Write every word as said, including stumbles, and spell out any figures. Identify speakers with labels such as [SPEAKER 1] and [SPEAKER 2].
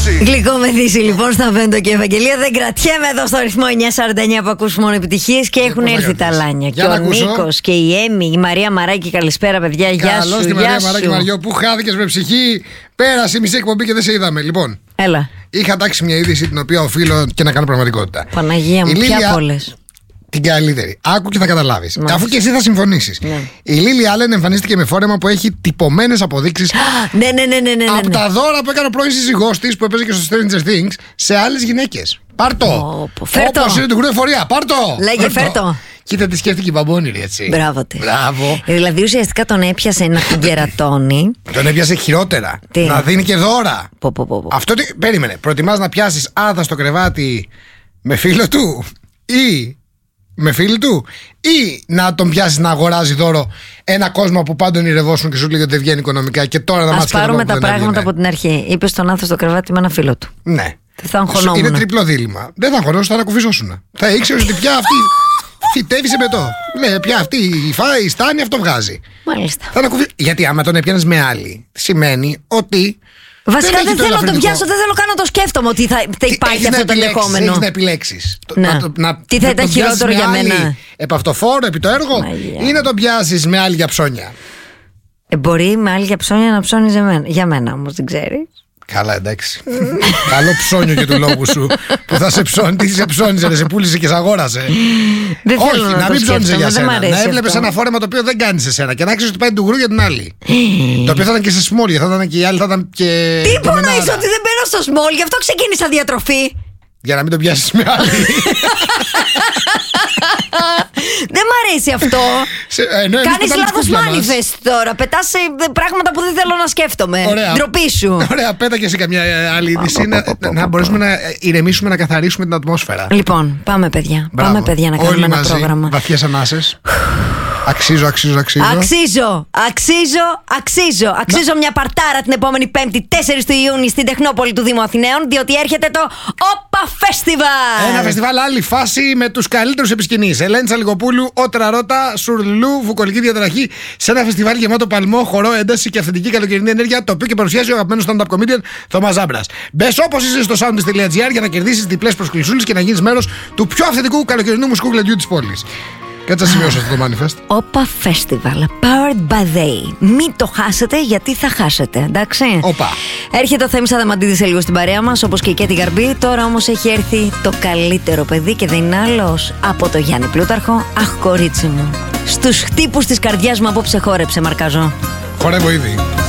[SPEAKER 1] Γλυκό μεθύσι λοιπόν στα Βέντο και Ευαγγελία. Δεν κρατιέμαι εδώ στο ρυθμό εννιά σαράντα εννιά που ακούς μόνο επιτυχίες και έχουν έρθει τα λάνια. Και ο Νίκος και η Έμι, η Μαρία Μαράκη. Καλησπέρα, παιδιά. Γεια σου.
[SPEAKER 2] Καλώς τη Μαρία Μαράκη, Μαριό, που χάθηκες με ψυχή. Πέρασε η μισή εκπομπή και δεν σε είδαμε. Λοιπόν,
[SPEAKER 1] έλα.
[SPEAKER 2] Είχα τάξει μια είδηση την οποία οφείλω και να κάνω πραγματικότητα.
[SPEAKER 1] Παναγία μου, ποια από όλες?
[SPEAKER 2] Την καλύτερη. Άκου και θα καταλάβεις. Αφού και εσύ θα συμφωνήσεις.
[SPEAKER 1] Ναι.
[SPEAKER 2] Η Λίλι Άλεν εμφανίστηκε με φόρεμα που έχει τυπωμένες αποδείξεις
[SPEAKER 1] ναι, ναι, ναι, ναι, ναι,
[SPEAKER 2] από
[SPEAKER 1] ναι.
[SPEAKER 2] τα δώρα που έκανε ο πρώην σύζυγός της που έπαιζε και στο Stranger Things σε άλλες γυναίκες. Πάρ' το! Όπως είναι του γκρου εφορία. Πάρ' το!
[SPEAKER 1] Λέγε, φέρ' το.
[SPEAKER 2] Κοίτα τι σκέφτηκε η Μπαμπόνηρη, έτσι.
[SPEAKER 1] Μπράβο τη.
[SPEAKER 2] Μπράβο.
[SPEAKER 1] Ε, δηλαδή ουσιαστικά τον έπιασε να τον κερατώνει.
[SPEAKER 2] Τον έπιασε χειρότερα.
[SPEAKER 1] Τι?
[SPEAKER 2] Να δίνει και δώρα.
[SPEAKER 1] Πω, πω, πω, πω.
[SPEAKER 2] Αυτό τι. Περίμενε. Προτιμάς να πιάσεις άδα στο κρεβάτι με φίλο του ή με φίλη του, ή να τον πιάσεις να αγοράζει δώρο ένα κόσμο που πάντων ονειρευόσουν και σου λέει ότι δεν βγαίνει οικονομικά και τώρα να μάθεις.
[SPEAKER 1] Ας πάρουμε τα πράγματα από την αρχή. Είπες τον άνθρωπο στο κρεβάτι με ένα φίλο του.
[SPEAKER 2] Ναι.
[SPEAKER 1] Δεν θα αγχωνόμουν.
[SPEAKER 2] Είναι τριπλό δίλημμα. Δεν θα αγχωνόσουν, θα ανακουφισόσουν. Θα ήξερες ότι πια αυτή φυτεύει σε μετό. Λέει πια αυτή η φάει, η στάνη, αυτό βγάζει.
[SPEAKER 1] Μάλιστα.
[SPEAKER 2] Θα ανακουφι... Γιατί άμα τον έπιανες με άλλη, σημαίνει ότι.
[SPEAKER 1] Βασικά δεν, δεν θέλω να τον πιάσω, δεν θέλω καν να το σκέφτομαι ότι θα, θα υπάρχει αυτό το ενδεχόμενο.
[SPEAKER 2] Έχεις να επιλέξεις.
[SPEAKER 1] Να.
[SPEAKER 2] Να, να,
[SPEAKER 1] Τι θα
[SPEAKER 2] να
[SPEAKER 1] ήταν χειρότερο για μένα?
[SPEAKER 2] Επ' αυτό φόρο, επί το έργο, Μαγιά. Ή να τον πιάσεις με άλλη για ψώνια.
[SPEAKER 1] Ε, μπορεί με άλλη για ψώνια να ψώνεις για μένα όμως, δεν ξέρεις.
[SPEAKER 2] Καλά, εντάξει. Καλό ψώνιο και του λόγου σου που θα σε ψώνει. Τι σε ψώνιζε, σε πούλησε και σε αγόρασε.
[SPEAKER 1] Δεν
[SPEAKER 2] Όχι,
[SPEAKER 1] θέλω να,
[SPEAKER 2] να μην ψώνιζε για σένα. Να έβλεπες
[SPEAKER 1] αυτό.
[SPEAKER 2] ένα φόρεμα το οποίο δεν κάνει σε σένα και να ξέρεις ότι πάει του γρου για την άλλη. Το οποίο θα ήταν και σε σμόλια, θα ήταν και η άλλη, θα ήταν και.
[SPEAKER 1] Τι υπονοείς ότι δεν μπαίνω στο σμόλ, γι' αυτό ξεκίνησα διατροφή.
[SPEAKER 2] Για να μην τον πιάσεις με άλλη.
[SPEAKER 1] Δεν μ' αρέσει αυτό.
[SPEAKER 2] ε, ναι,
[SPEAKER 1] κάνεις λάθος manifest τώρα. Πετάς πράγματα που δεν θέλω να σκέφτομαι. Ντροπή σου.
[SPEAKER 2] Ωραία, πέτα και εσύ καμιά άλλη είδηση να, να μπορέσουμε να ηρεμήσουμε, να καθαρίσουμε την ατμόσφαιρα.
[SPEAKER 1] Λοιπόν, πάμε παιδιά.
[SPEAKER 2] Μπράβο.
[SPEAKER 1] Πάμε παιδιά να κάνουμε
[SPEAKER 2] Όλοι
[SPEAKER 1] ένα
[SPEAKER 2] μαζί,
[SPEAKER 1] πρόγραμμα.
[SPEAKER 2] βαθιές ανάσες. Αξίζω, αξίζω, αξίζω.
[SPEAKER 1] Αξίζω, αξίζω, αξίζω. Αξίζω μια παρτάρα την επόμενη Πέμπτη, τέσσερις του Ιούνιου, στην Τεχνόπολη του Δήμου Αθηναίων, διότι έρχεται το Όπα Festival.
[SPEAKER 2] Ένα φεστιβάλ άλλη φάση με τους καλύτερους επισκηνείς. Ελένη Τσαλικοπούλου, Ότρα Ρώτα, Σουρλού, Βουκολική Διαταραχή. Σε ένα φεστιβάλ γεμάτο παλμό, χορό, ένταση και αυθεντική καλοκαιρινή ενέργεια, το οποίο και παρουσιάζει ο αγαπημένος stand-up comedian Θωμάς Ζάμπρας. Μπες όπως είσαι στο soundist τελεία gr για να κερδίσεις διπλές προσκλησούλες και να γίνεις μέρος του πιο αυθεντικού καλοκαιρινού μουσικού γλεντιού της πόλης. Κάτσε να σημειώσω αυτό το manifest.
[SPEAKER 1] Όπα Festival, powered by they. Μην το χάσετε γιατί θα χάσετε, εντάξει.
[SPEAKER 2] Όπα.
[SPEAKER 1] Έρχεται ο Θέμης Αδαμαντίδης σε λίγο στην παρέα μας, όπως και η Κέτη Γαρμπή. Τώρα όμως έχει έρθει το καλύτερο παιδί και δεν είναι άλλος από το Γιάννη Πλούταρχο. Αχ, κορίτσι μου. Στους χτύπους της καρδιάς μου απόψε χόρεψε, μαρκαζώ.
[SPEAKER 2] Χορεύω ήδη.